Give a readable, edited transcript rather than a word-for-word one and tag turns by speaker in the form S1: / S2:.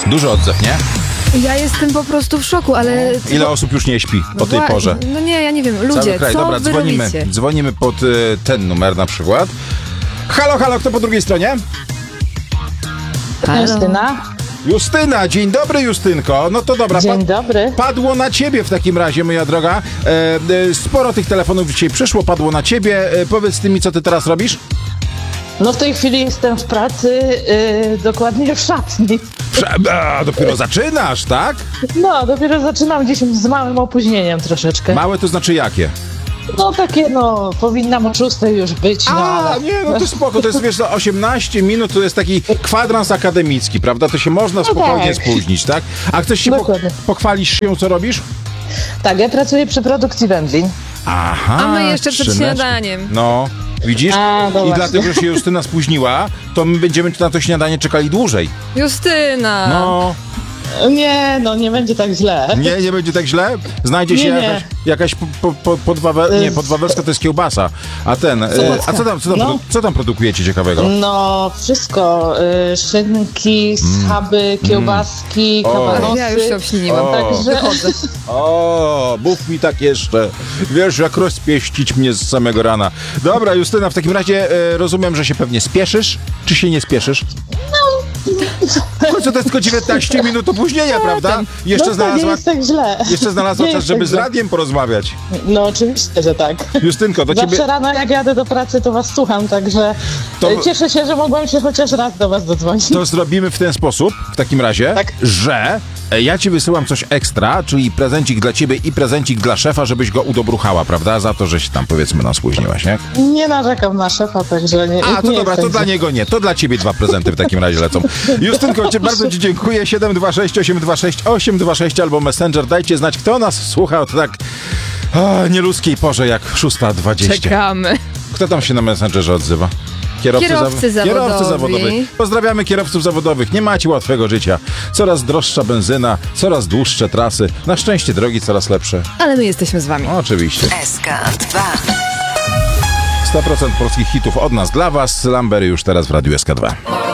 S1: Duży odzew, nie?
S2: Ja jestem po prostu w szoku, ale...
S1: Ile osób już nie śpi o tej porze?
S2: No nie, ja nie wiem. Ludzie,
S1: Cały kraj.
S2: co
S1: Dobra,
S2: wy robicie?
S1: dzwonimy pod ten numer na przykład. Halo, halo, kto po drugiej stronie?
S3: Justyna.
S1: Justyna, dzień dobry Justynko. No to dobra.
S3: Dzień dobry.
S1: Padło na ciebie w takim razie, moja droga. Sporo tych telefonów dzisiaj przyszło, padło na ciebie. Powiedz ty mi, co ty teraz robisz?
S3: No w tej chwili jestem w pracy, dokładnie w szatni.
S1: Dopiero zaczynasz, tak?
S3: No, dopiero zaczynam gdzieś z małym opóźnieniem troszeczkę.
S1: Małe to znaczy jakie?
S3: No takie, no, powinnam o 6 już być, no ale...
S1: nie, no to spoko, to jest, wiesz, 18 minut to jest taki kwadrans akademicki, prawda? To się można spokojnie
S3: tak.
S1: spóźnić, tak? A chcesz się
S3: Dokładnie.
S1: pochwalisz się, co robisz?
S3: Tak, ja pracuję przy produkcji wędlin.
S1: Aha.
S2: A my jeszcze przed
S1: skrzyneczki.
S2: śniadaniem.
S1: No, widzisz?
S3: No
S1: I
S3: właśnie.
S1: dlatego, że się Justyna spóźniła, to my będziemy na to śniadanie czekali dłużej.
S2: Justyna!
S1: No,
S3: Nie, no nie będzie tak źle.
S1: nie będzie tak źle? Znajdzie się
S3: Nie.
S1: jakaś podwawelska to jest kiełbasa. A co tam produkujecie ciekawego?
S3: No, wszystko. Szynki, schaby, kiełbaski, kabanosy.
S2: Ja już się obśliniłam.
S3: Także...
S1: O, mów mi tak jeszcze. Wiesz, jak rozpieścić mnie z samego rana. Dobra, Justyna, w takim razie rozumiem, że się pewnie spieszysz, czy się nie spieszysz? Co to jest tylko 19 minut opóźnienia, prawda? Jeszcze
S3: No to nie jest tak źle.
S1: znalazła
S3: Nie
S1: czas,
S3: jest
S1: żeby
S3: tak
S1: z
S3: źle.
S1: radiem porozmawiać.
S3: No oczywiście, że tak.
S1: Justynko, do ciebie...
S3: Zawsze rano jak jadę do pracy, to was słucham, także cieszę się, że mogłam się chociaż raz do was dodzwonić.
S1: To zrobimy w ten sposób, w takim razie,
S3: Tak.
S1: że ja ci wysyłam coś ekstra, czyli prezencik dla ciebie i prezencik dla szefa, żebyś go udobruchała, prawda? Za to, że się tam, powiedzmy, nas spóźniłaś, nie?
S3: Nie narzekam na szefa, także nie.
S1: A, to
S3: nie
S1: dobra, to
S3: jest
S1: dla
S3: tak
S1: niego nie. To dla ciebie 2 prezenty w takim razie lecą. Justynko, bardzo ci dziękuję. 726 826 826 albo Messenger. Dajcie znać, kto nas słucha od tak nieludzkiej porze jak 6:20.
S2: Czekamy.
S1: Kto tam się na Messengerze odzywa? Kierowcy zawodowi. Pozdrawiamy kierowców zawodowych. Nie macie łatwego życia. Coraz droższa benzyna, coraz dłuższe trasy. Na szczęście drogi coraz lepsze.
S2: Ale my jesteśmy z wami.
S1: Oczywiście.
S4: SK2.
S1: 100% polskich hitów od nas dla was. Lambery już teraz w Radiu SK2.